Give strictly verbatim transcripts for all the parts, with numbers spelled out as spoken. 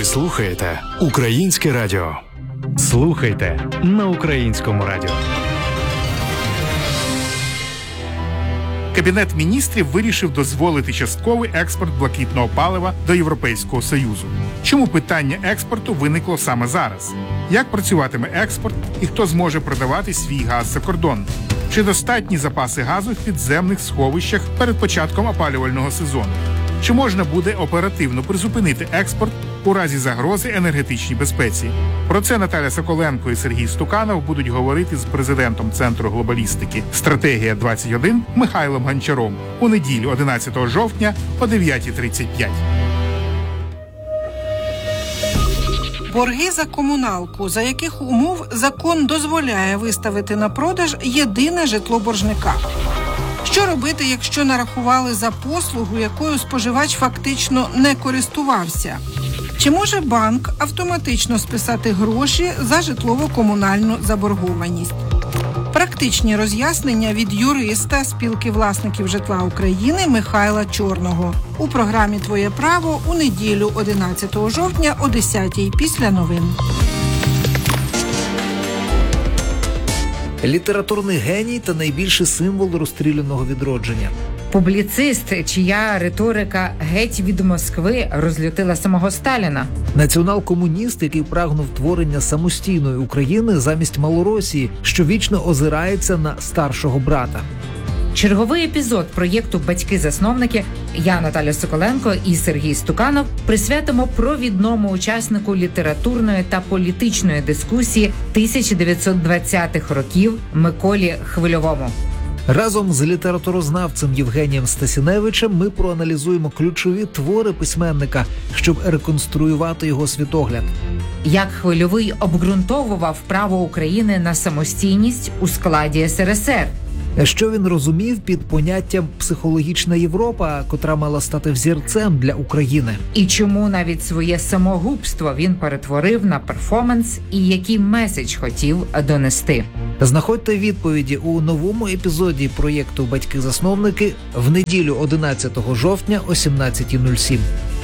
слухаєте Українське радіо. Слухайте на Українському радіо. Кабінет міністрів вирішив дозволити частковий експорт блакитного палива до Європейського Союзу. Чому питання експорту виникло саме зараз? Як працюватиме експорт і хто зможе продавати свій газ за кордон? Чи достатні запаси газу в підземних сховищах перед початком опалювального сезону? Чи можна буде оперативно призупинити експорт у разі загрози енергетичній безпеці? Про це Наталя Соколенко і Сергій Стуканов будуть говорити з президентом Центру глобалістики «Стратегія двадцять один» Михайлом Гончаром у неділю одинадцятого жовтня о дев'ята тридцять п'ять. Борги за комуналку, за яких умов закон дозволяє виставити на продаж єдине житло боржника. Що робити, якщо нарахували за послугу, якою споживач фактично не користувався? Чи може банк автоматично списати гроші за житлово-комунальну заборгованість? Практичні роз'яснення від юриста Спілки власників житла України Михайла Чорного у програмі «Твоє право» у неділю одинадцятого жовтня о десятій після новин. Літературний геній та найбільший символ розстріляного відродження. Публіцист, чия риторика геть від Москви розлютила самого Сталіна. Націонал-комуніст, який прагнув творення самостійної України замість Малоросії, що вічно озирається на старшого брата. Черговий епізод проєкту «Батьки-засновники» я, Наталя Соколенко і Сергій Стуканов присвятимо провідному учаснику літературної та політичної дискусії тисяча дев'ятсот двадцятих років Миколі Хвильовому. Разом з літературознавцем Євгенієм Стасіневичем ми проаналізуємо ключові твори письменника, щоб реконструювати його світогляд. Як Хвильовий обґрунтовував право України на самостійність у складі ес ер ес ер. Що він розумів під поняттям «психологічна Європа», котра мала стати взірцем для України. І чому навіть своє самогубство він перетворив на перформанс і який меседж хотів донести. Знаходьте відповіді у новому епізоді проєкту «Батьки-засновники» в неділю одинадцятого жовтня о сімнадцята нуль сім.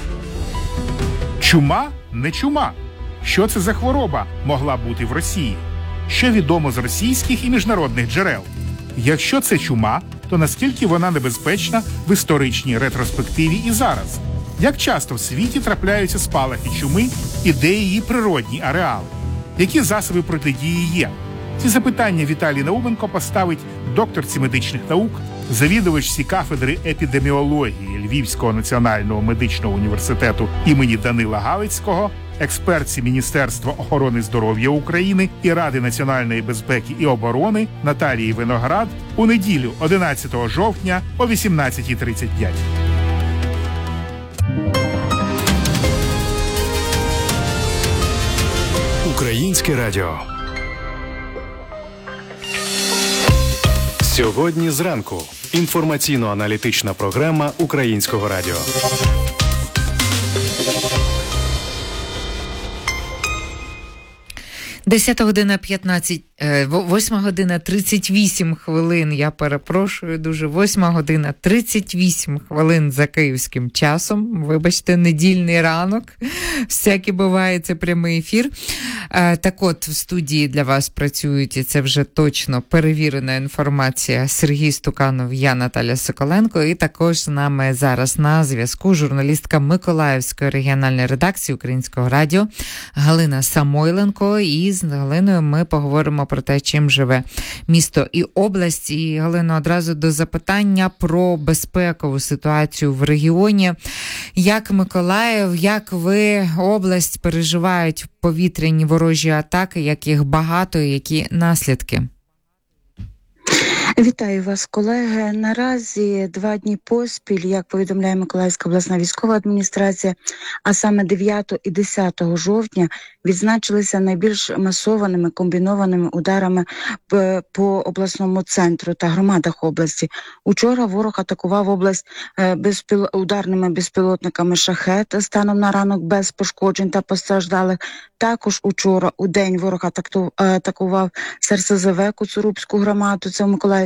Чума не чума. Що це за хвороба могла бути в Росії? Що відомо з російських і міжнародних джерел? Якщо це чума, то наскільки вона небезпечна в історичній ретроспективі і зараз? Як часто в світі трапляються спалахи чуми і де її природні ареали? Які засоби протидії є? Ці запитання Віталій Науменко поставить докторці медичних наук, завідувачці кафедри епідеміології Львівського національного медичного університету імені Данила Галицького, експертці Міністерства охорони здоров'я України і Ради національної безпеки і оборони Наталії Виноград у неділю одинадцятого жовтня о вісімнадцята тридцять п'ять. Українське радіо. Сьогодні зранку. Інформаційно-аналітична програма Українського радіо. десята година п'ятнадцять, восьма година тридцять вісім хвилин, я перепрошую дуже, восьма година тридцять вісім хвилин за київським часом, вибачте, недільний ранок, всяке буває, це прямий ефір. Так от, в студії для вас працюють, і це вже точно перевірена інформація, Сергій Стуканов, я Наталя Соколенко, і також з нами зараз на зв'язку журналістка Миколаївської регіональної редакції Українського радіо Галина Самойленко, і з Галиною ми поговоримо про те, чим живе місто і область. І, Галино, одразу до запитання про безпекову ситуацію в регіоні. Як Миколаїв, як ви, область, переживають повітряні ворожі атаки, як їх багато і які наслідки? Вітаю вас, колеги. Наразі два дні поспіль, як повідомляє Миколаївська обласна військова адміністрація, а саме дев'ятого і десятого жовтня відзначилися найбільш масованими комбінованими ударами по обласному центру та громадах області. Учора ворог атакував область безпіл... ударними безпілотниками «Шахет» станом на ранок без пошкоджень та постраждалих. Також учора у день ворог атакував ес ер ес зет ве Коцурубську громаду, це в Миколаївській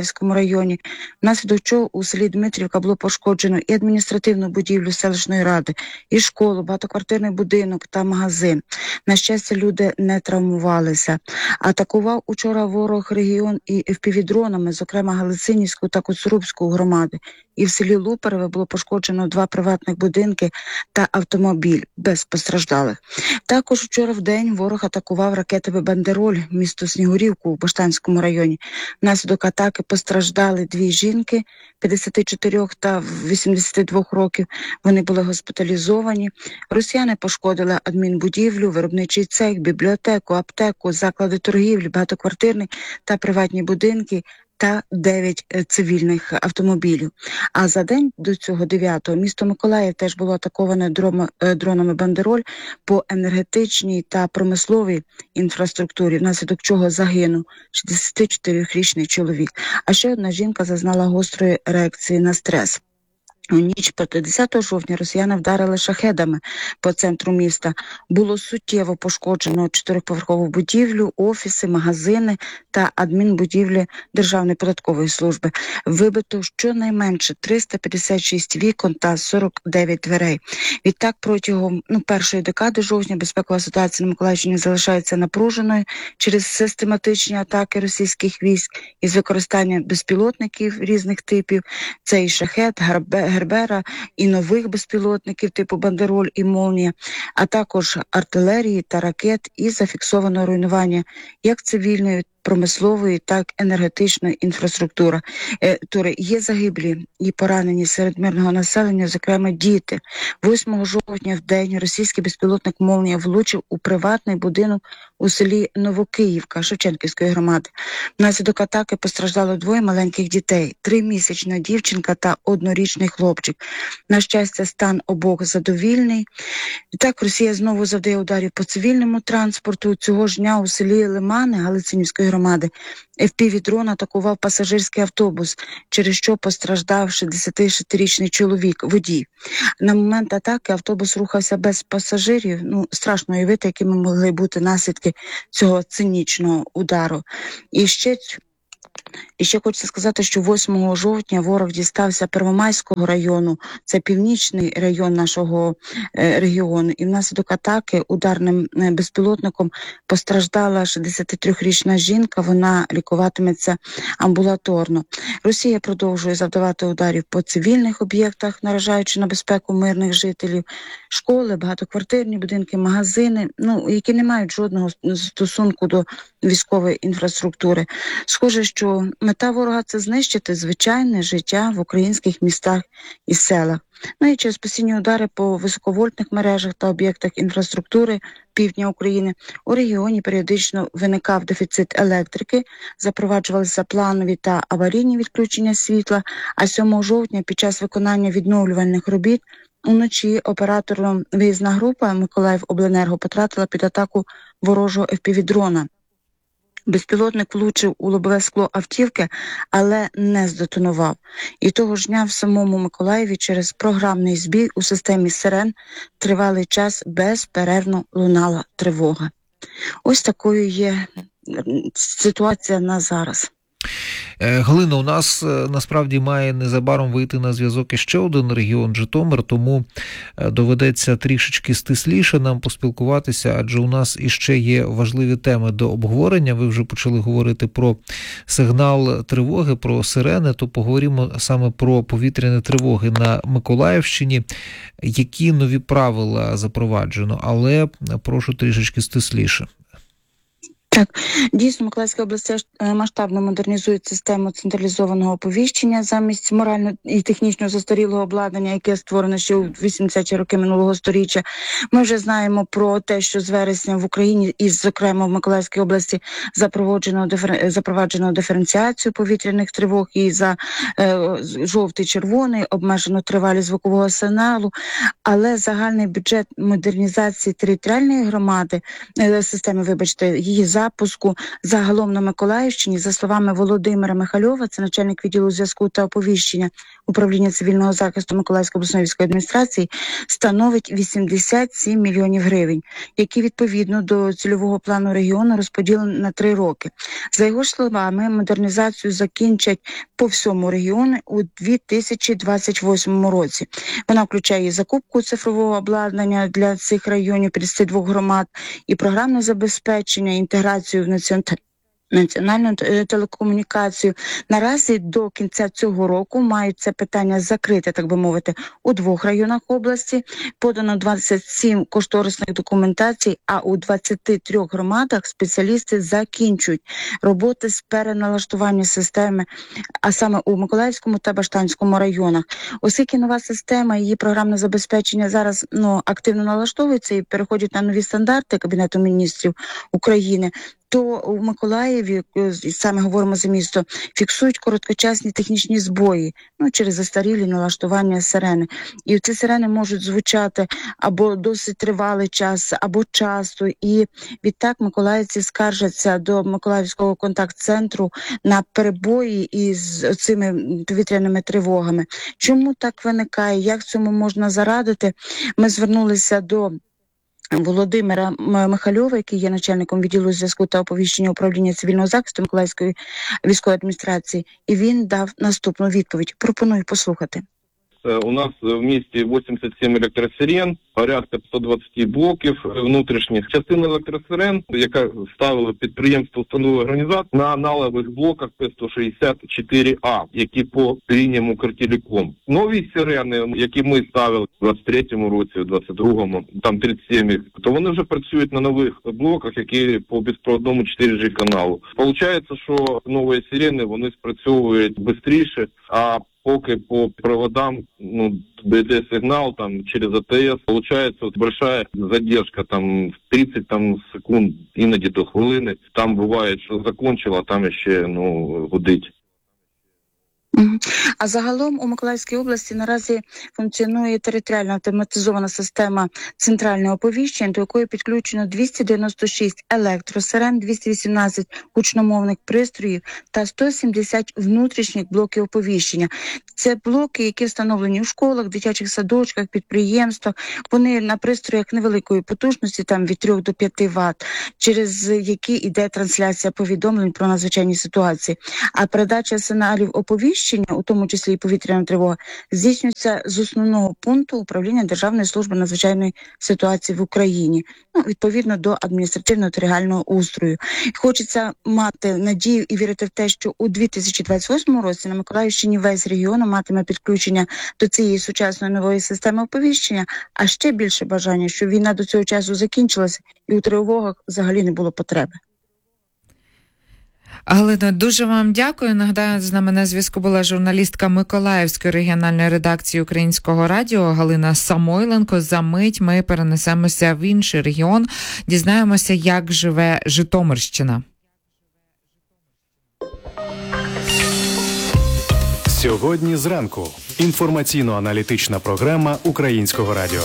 Миколаївському районі, внаслідок чого у селі Дмитрівка було пошкоджено і адміністративну будівлю селищної ради, і школу, багатоквартирний будинок та магазин. На щастя, люди не травмувалися. Атакував учора ворог регіон і еф пі ві-дронами, зокрема Галицинівську та Коцурубську громади. І в селі Лупереве було пошкоджено два приватних будинки та автомобіль без постраждалих. Також вчора в день ворог атакував ракетами «Бандероль» місто Снігурівку у Баштанському районі. Внаслідок атаки постраждали дві жінки п'ятдесят чотири та вісімдесят два років. Вони були госпіталізовані. Росіяни пошкодили адмінбудівлю, виробничий цех, бібліотеку, аптеку, заклади торгівлі, багатоквартирні та приватні будинки та дев'ять цивільних автомобілів. А за день до цього, дев'ятого, місто Миколаїв теж було атаковане дронами «Бандероль» по енергетичній та промисловій інфраструктурі, внаслідок чого загинув шістдесятичотирирічний чоловік. А ще одна жінка зазнала гострої реакції на стрес. У ніч проти десятого жовтня росіяни вдарили шахедами по центру міста. Було суттєво пошкоджено чотириповерхову будівлю, офіси, магазини та адмінбудівлі Державної податкової служби. Вибито щонайменше триста п'ятдесят шість вікон та сорок дев'ять дверей. Відтак протягом ну, першої декади жовтня безпекова ситуація на Миколаївщині залишається напруженою через систематичні атаки російських військ із використанням безпілотників різних типів. Це і шахед, гарбе, Гербера, і нових безпілотників типу «Бандероль» і «Молнія», а також артилерії та ракет, і зафіксовано руйнування як цивільної, промислової, так і енергетичної інфраструктури. Є загиблі і поранені серед мирного населення, зокрема діти. восьмого жовтня в день російський безпілотник «Молнія» влучив у приватний будинок у селі Новокиївка Шевченківської громади. Внаслідок атаки постраждало двоє маленьких дітей – тримісячна дівчинка та однорічний хлопчик. На щастя, стан обох задовільний. І так, Росія знову завдає ударів по цивільному транспорту. Цього ж дня у селі Лимани Галицинівської громади еф пі ві-дрон атакував пасажирський автобус, через що постраждав шістдесятишестирічний чоловік, водій. На момент атаки автобус рухався без пасажирів. Ну, страшно уявити, якими могли бути наслідки цього цинічного удару. І ще І ще хочеться сказати, що восьмого жовтня ворог дістався Первомайського району, це північний район нашого е, регіону, і внаслідок атаки ударним е, безпілотником постраждала шістдесятитрирічна жінка, вона лікуватиметься амбулаторно. Росія продовжує завдавати ударів по цивільних об'єктах, наражаючи на безпеку мирних жителів, школи, багатоквартирні будинки, магазини, ну, які не мають жодного стосунку до військової інфраструктури. Схоже, що мета ворога – це знищити звичайне життя в українських містах і селах. Ну і через постійні удари по високовольтних мережах та об'єктах інфраструктури півдня України у регіоні періодично виникав дефіцит електрики, запроваджувалися планові та аварійні відключення світла, а сьомого жовтня під час виконання відновлювальних робіт уночі оператором виїзна група Миколаївобленерго потрапила під атаку ворожого еф пі ві-дрона. Безпілотник влучив у лобове скло автівки, але не здетонував. І того ж дня в самому Миколаєві через програмний збій у системі сирен тривалий час безперервно лунала тривога. Ось такою є ситуація на зараз. Галина, у нас насправді має незабаром вийти на зв'язок іще один регіон Житомир, тому доведеться трішечки стисліше нам поспілкуватися, адже у нас іще є важливі теми до обговорення. Ви вже почали говорити про сигнал тривоги, про сирени, то поговоримо саме про повітряні тривоги на Миколаївщині. Які нові правила запроваджено, але прошу трішечки стисліше. Так, дійсно, Миколаївська область масштабно модернізує систему централізованого оповіщення замість морально і технічно застарілого обладнання, яке створено ще у вісімдесяті роки минулого сторіччя. Ми вже знаємо про те, що з вересня в Україні і, зокрема, в Миколаївській області запроваджено, дифер... запроваджено диференціацію повітряних тривог і за е, жовтий-червоний, обмежено тривалість звукового сигналу, але загальний бюджет модернізації територіальної громади, е, системи, вибачте, її за запуску загалом на Миколаївщині, за словами Володимира Михальова, це начальник відділу зв'язку та оповіщення управління цивільного захисту Миколаївської обласної військової адміністрації, становить вісімдесят сім мільйонів гривень, які відповідно до цільового плану регіону розподілені на три роки. За його словами, модернізацію закінчать по всьому регіону у дві тисячі двадцять восьмому році. Вона включає і закупку цифрового обладнання для цих районів п'ятдесят два громад, і програмне забезпечення, інтеграцію в національну національну телекомунікацію. Наразі до кінця цього року мають це питання закрите, так би мовити, у двох районах області. Подано двадцять сім кошторисних документацій, а у двадцяти трьох громадах спеціалісти закінчують роботи з переналаштування системи, а саме у Миколаївському та Баштанському районах. Оскільки нова система, її програмне забезпечення зараз ну, активно налаштовується і переходять на нові стандарти Кабінету міністрів України, то у Миколаєві, саме говоримо за місто, фіксують короткочасні технічні збої, ну, через застарілі налаштування сирени. І ці сирени можуть звучати або досить тривалий час, або часто. І відтак миколаївці скаржаться до Миколаївського контакт-центру на перебої із цими повітряними тривогами. Чому так виникає? Як цьому можна зарадити? Ми звернулися до Володимира Михальова, який є начальником відділу зв'язку та оповіщення управління цивільного захисту Миколаївської військової адміністрації, і він дав наступну відповідь. Пропоную послухати. У нас в місті вісімдесят сім електросирен, порядка сто двадцять блоків внутрішніх. Частина електросирен, яка ставила підприємство установи організації на аналогових блоках П сто шістдесят чотири А, які по лініям Укртелеком. Нові сирени, які ми ставили в двадцять третьому році, в двадцять другому, там тридцять сім їх, то вони вже працюють на нових блоках, які по безпроводному чотири Ж каналу. Получається, що нові сирени, вони спрацьовують швидше, а поки по проводам, ну, БД сигнал там через А Т С, получается вот большая задержка, там тридцять там секунд, іноді до хвилини. Там буває, що закончила, а там ще, ну, гудить. А загалом у Миколаївській області наразі функціонує територіальна автоматизована система центрального оповіщення, до якої підключено двісті дев'яносто шість електросирен, двісті вісімнадцять гучномовних пристроїв та сто сімдесят внутрішніх блоків оповіщення. Це блоки, які встановлені у школах, дитячих садочках, підприємствах. Вони на пристроях невеликої потужності, там від трьох до п'яти ватт, через які йде трансляція повідомлень про надзвичайні ситуації. А передача сигналів оповіщення, у тому числі і повітряна тривога, здійснюється з основного пункту управління Державної служби надзвичайної ситуації в Україні, ну, відповідно до адміністративно-територіального устрою. Хочеться мати надію і вірити в те, що у дві тисячі двадцять восьмому році на Миколаївщині весь регіон матиме підключення до цієї сучасної нової системи оповіщення, а ще більше бажання, щоб війна до цього часу закінчилася і у тривогах взагалі не було потреби. Галина, дуже вам дякую. Нагадаю, з нами на зв'язку була журналістка Миколаївської регіональної редакції Українського радіо Галина Самойленко. За мить ми перенесемося в інший регіон, дізнаємося, як живе Житомирщина. Сьогодні зранку. Інформаційно-аналітична програма Українського радіо.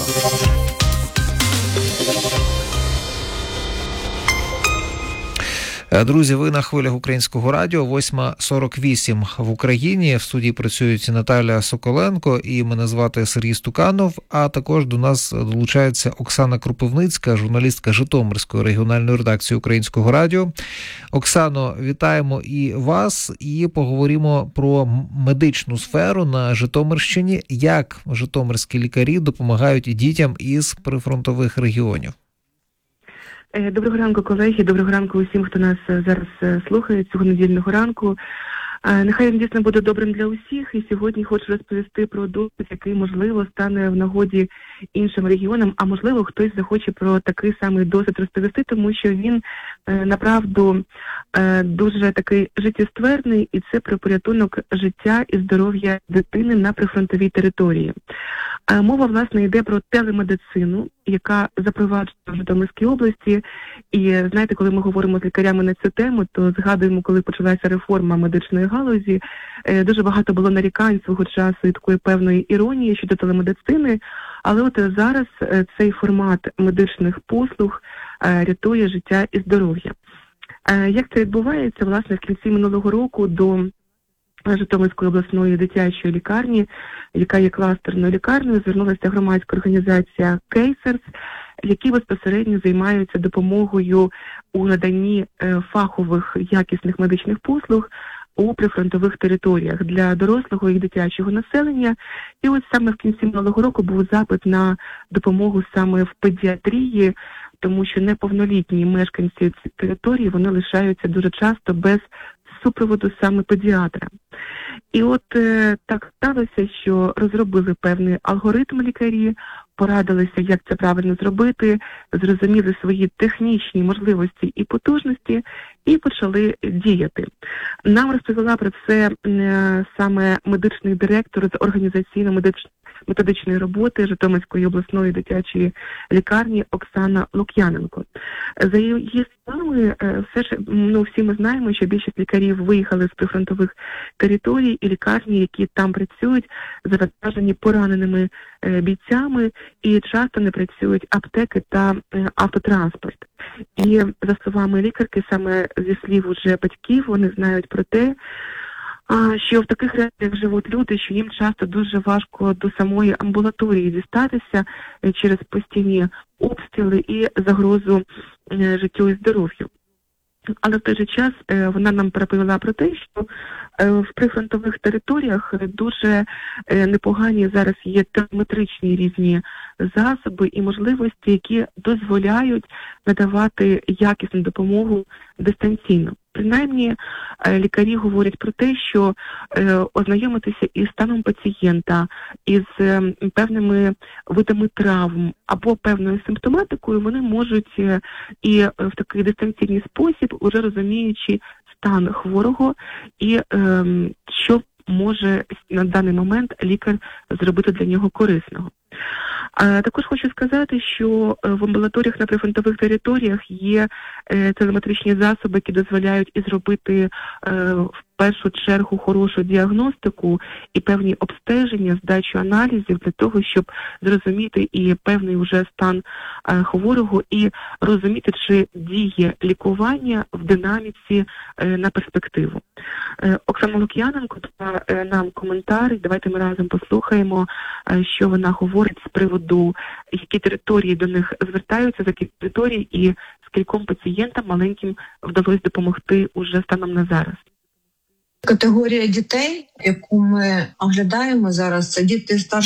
Друзі, ви на хвилях Українського радіо, восьма сорок вісім в Україні. В студії працюють Наталя Соколенко і мене звати Сергій Стуканов, а також до нас долучається Оксана Кропивницька, журналістка Житомирської регіональної редакції Українського радіо. Оксано, вітаємо і вас, і поговоримо про медичну сферу на Житомирщині, як житомирські лікарі допомагають дітям із прифронтових регіонів. Доброго ранку, колеги, доброго ранку усім, хто нас зараз слухає цього недільного ранку. Нехай він дійсно буде добрим для усіх, і сьогодні хочу розповісти про досвід, який, можливо, стане в нагоді іншим регіонам, а можливо, хтось захоче про такий самий досвід розповісти, тому що він, направду, дуже такий життєстверний, і це про порятунок життя і здоров'я дитини на прифронтовій території. Мова, власне, йде про телемедицину, яка запроваджена в Житомирській області. І, знаєте, коли ми говоримо з лікарями на цю тему, то згадуємо, коли почалася реформа медичної галузі, дуже багато було нарікань свого часу і такої певної іронії щодо телемедицини. Але от зараз цей формат медичних послуг рятує життя і здоров'я. Як це відбувається? Власне, в кінці минулого року до Житомирської обласної дитячої лікарні, яка є кластерною лікарнею, звернулася громадська організація «Кейсерс», які безпосередньо займаються допомогою у наданні фахових якісних медичних послуг у прифронтових територіях для дорослого і дитячого населення. І ось саме в кінці минулого року був запит на допомогу саме в педіатрії, тому що неповнолітні мешканці цих територій, вони лишаються дуже часто без супроводу саме педіатра. І от е, так сталося, що розробили певний алгоритм лікарі, порадилися, як це правильно зробити, зрозуміли свої технічні можливості і потужності і почали діяти. Нам розповіла про це е, саме медичний директор з організаційно-медичної методичної роботи Житомирської обласної дитячої лікарні Оксана Лук'яненко. За її словами, все ж, ну, всі ми знаємо, що більшість лікарів виїхали з прифронтових територій, і лікарні, які там працюють, завантажені пораненими бійцями, і часто не працюють аптеки та автотранспорт. І за словами лікарки, саме зі слів уже батьків, вони знають про те, що в таких реаліях живуть люди, що їм часто дуже важко до самої амбулаторії дістатися через постійні обстріли і загрозу життю і здоров'ю. Але в той же час вона нам розповіла про те, що в прифронтових територіях дуже непогані зараз є телеметричні різні засоби і можливості, які дозволяють надавати якісну допомогу дистанційно. Принаймні, лікарі говорять про те, що е, ознайомитися із станом пацієнта, із е, певними видами травм або певною симптоматикою вони можуть е, і в такий дистанційний спосіб, уже розуміючи стан хворого і е, що може на даний момент лікар зробити для нього корисного. А також хочу сказати, що в амбулаторіях на прифронтових територіях є е, телеметричні засоби, які дозволяють і зробити е, в першу чергу хорошу діагностику і певні обстеження, здачу аналізів для того, щоб зрозуміти і певний вже стан е, хворого і розуміти, чи діє лікування в динаміці е, на перспективу. Е, Оксана Лук'яненко дала е, нам коментар, давайте ми разом послухаємо, е, що вона говорить з приводу, які території до них звертаються, за які території і скільком пацієнтам маленьким вдалося допомогти уже станом на зараз. Категорія дітей, яку ми оглядаємо зараз, це діти старших